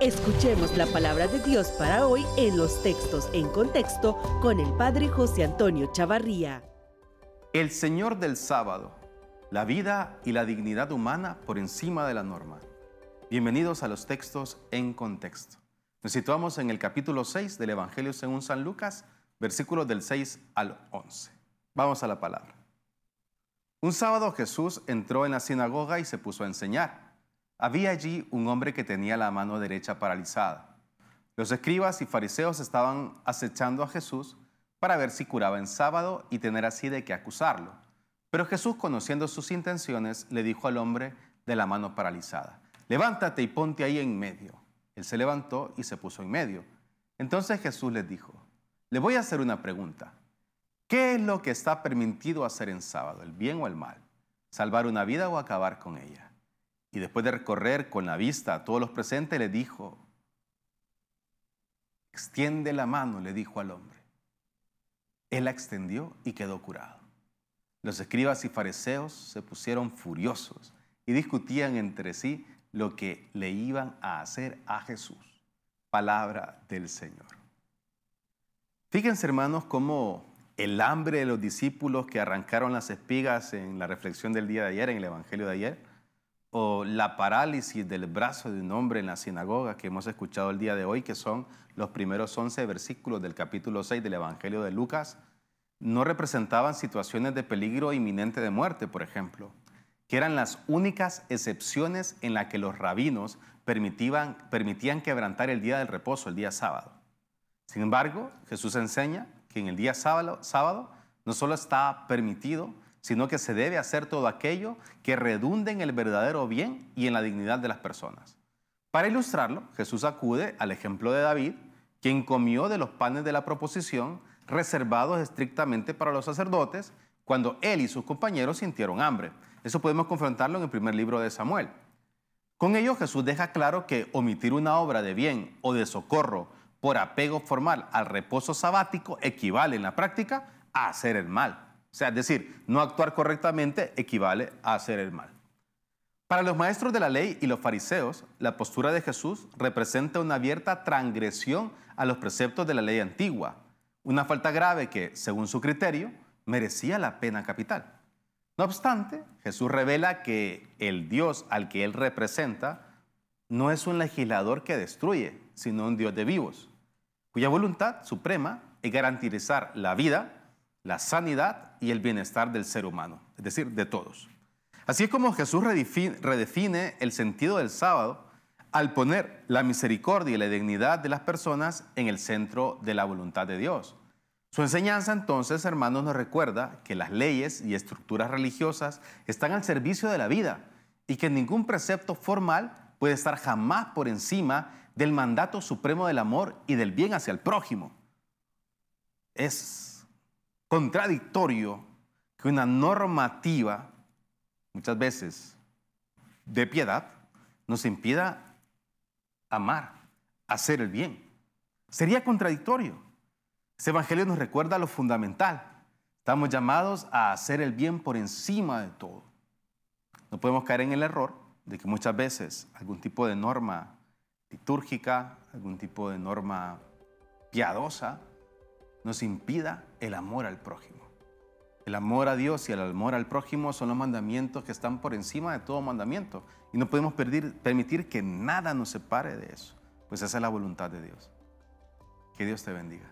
Escuchemos la palabra de Dios para hoy en los textos en contexto con el Padre José Antonio Chavarría. El Señor del sábado, la vida y la dignidad humana por encima de la norma. Bienvenidos a los textos en contexto. Nos situamos en el capítulo 6 del Evangelio según San Lucas, versículos del 6 al 11. Vamos a la palabra. Un sábado Jesús entró en la sinagoga y se puso a enseñar. Había allí un hombre que tenía la mano derecha paralizada. Los escribas y fariseos estaban acechando a Jesús para ver si curaba en sábado y tener así de qué acusarlo. Pero Jesús, conociendo sus intenciones, le dijo al hombre de la mano paralizada: «Levántate y ponte ahí en medio». Él se levantó y se puso en medio. Entonces Jesús les dijo: «Le voy a hacer una pregunta. ¿Qué es lo que está permitido hacer en sábado, el bien o el mal? ¿Salvar una vida o acabar con ella?». Y después de recorrer con la vista a todos los presentes, le dijo: «Extiende la mano», le dijo al hombre. Él la extendió y quedó curado. Los escribas y fariseos se pusieron furiosos y discutían entre sí lo que le iban a hacer a Jesús. Palabra del Señor. Fíjense, hermanos, cómo el hambre de los discípulos que arrancaron las espigas en la reflexión del día de ayer, en el Evangelio de ayer, o la parálisis del brazo de un hombre en la sinagoga que hemos escuchado el día de hoy, que son los primeros 11 versículos del capítulo 6 del Evangelio de Lucas, no representaban situaciones de peligro inminente de muerte, por ejemplo, que eran las únicas excepciones en las que los rabinos permitían quebrantar el día del reposo, el día sábado. Sin embargo, Jesús enseña que en el día sábado no solo está permitido, sino que se debe hacer todo aquello que redunde en el verdadero bien y en la dignidad de las personas. Para ilustrarlo, Jesús acude al ejemplo de David, quien comió de los panes de la proposición, reservados estrictamente para los sacerdotes, cuando él y sus compañeros sintieron hambre. Eso podemos confrontarlo en el primer libro de Samuel. Con ello, Jesús deja claro que omitir una obra de bien o de socorro por apego formal al reposo sabático equivale en la práctica a hacer el mal. O sea, es decir, no actuar correctamente equivale a hacer el mal. Para los maestros de la ley y los fariseos, la postura de Jesús representa una abierta transgresión a los preceptos de la ley antigua, una falta grave que, según su criterio, merecía la pena capital. No obstante, Jesús revela que el Dios al que él representa no es un legislador que destruye, sino un Dios de vivos, cuya voluntad suprema es garantizar la vida, la sanidad y el bienestar del ser humano, es decir, de todos. Así es como Jesús redefine el sentido del sábado al poner la misericordia y la dignidad de las personas en el centro de la voluntad de Dios. Su enseñanza, entonces, hermanos, nos recuerda que las leyes y estructuras religiosas están al servicio de la vida y que ningún precepto formal puede estar jamás por encima del mandato supremo del amor y del bien hacia el prójimo. Es contradictorio que una normativa, muchas veces de piedad, nos impida amar, hacer el bien. Sería contradictorio. Este evangelio nos recuerda lo fundamental. Estamos llamados a hacer el bien por encima de todo. No podemos caer en el error de que muchas veces algún tipo de norma litúrgica, algún tipo de norma piadosa, nos impida el amor al prójimo. El amor a Dios y el amor al prójimo son los mandamientos que están por encima de todo mandamiento. Y no podemos permitir que nada nos separe de eso, pues esa es la voluntad de Dios. Que Dios te bendiga.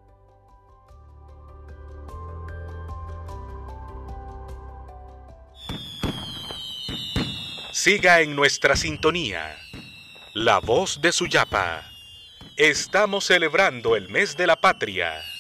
Siga en nuestra sintonía. La Voz de Suyapa. Estamos celebrando el mes de la patria.